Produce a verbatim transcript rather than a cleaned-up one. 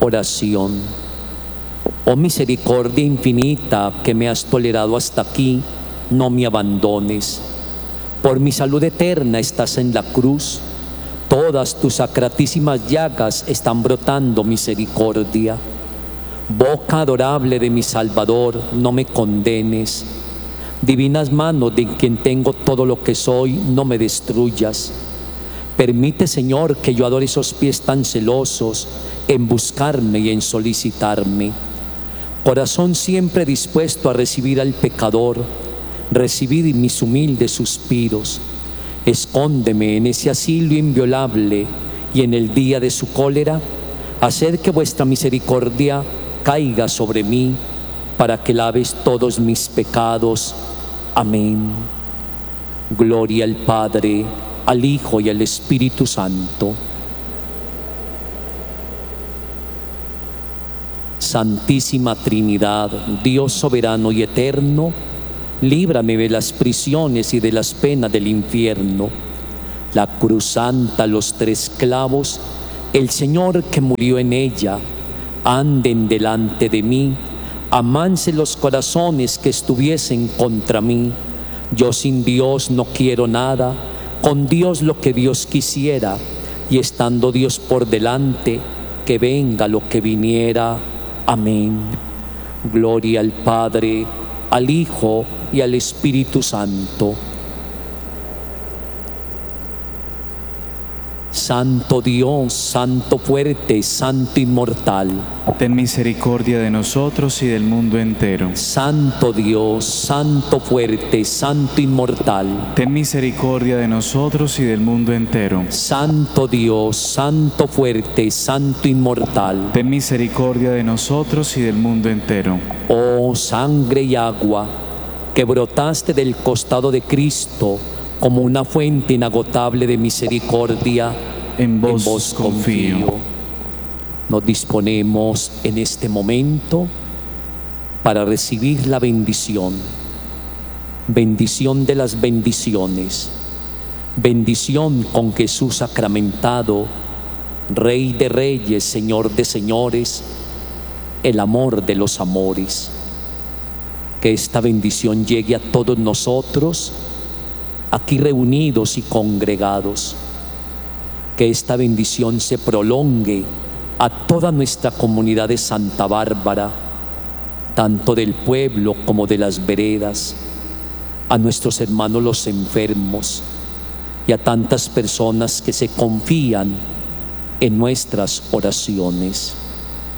Oración. Oh misericordia infinita que me has tolerado hasta aquí, no me abandones. Por mi salud eterna estás en la cruz. Todas tus sacratísimas llagas están brotando misericordia. Boca adorable de mi Salvador, no me condenes. Divinas manos de quien tengo todo lo que soy, no me destruyas. Permite, Señor, que yo adore esos pies tan celosos en buscarme y en solicitarme. Corazón siempre dispuesto a recibir al pecador, recibid mis humildes suspiros. Escóndeme en ese asilo inviolable y en el día de su cólera, haced que vuestra misericordia caiga sobre mí para que laves todos mis pecados. Amén. Gloria al Padre, al Hijo y al Espíritu Santo. Santísima Trinidad, Dios soberano y eterno, líbrame de las prisiones y de las penas del infierno. La cruz santa, los tres clavos, el Señor que murió en ella, anden delante de mí, amanse los corazones que estuviesen contra mí. Yo sin Dios no quiero nada, con Dios lo que Dios quisiera, y estando Dios por delante, que venga lo que viniera. Amén. Gloria al Padre, al Hijo y al Espíritu Santo. Santo Dios, Santo fuerte, Santo inmortal, ten misericordia de nosotros y del mundo entero. Santo Dios, Santo fuerte, Santo inmortal, ten misericordia de nosotros y del mundo entero. Santo Dios, Santo fuerte, Santo inmortal, ten misericordia de nosotros y del mundo entero. Oh sangre y agua, que brotaste del costado de Cristo como una fuente inagotable de misericordia, en vos, en vos confío. confío. Nos disponemos en este momento para recibir la bendición, bendición de las bendiciones, bendición con Jesús sacramentado, Rey de reyes, Señor de señores, el amor de los amores. Que esta bendición llegue a todos nosotros, aquí reunidos y congregados. Que esta bendición se prolongue a toda nuestra comunidad de Santa Bárbara, tanto del pueblo como de las veredas, a nuestros hermanos los enfermos y a tantas personas que se confían en nuestras oraciones.